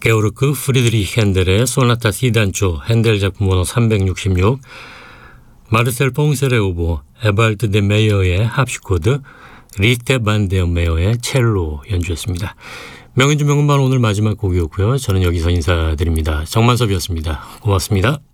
게오르크 프리드리히 핸델의 소나타 C단조 핸델 작품 번호 366, 마르셀 퐁셀의 오보, 에발드 데 메이어의 합시코드, 리테 반 데 메이어의 첼로 연주했습니다. 명인주 명음반 오늘 마지막 곡이었고요. 저는 여기서 인사드립니다. 정만섭이었습니다. 고맙습니다.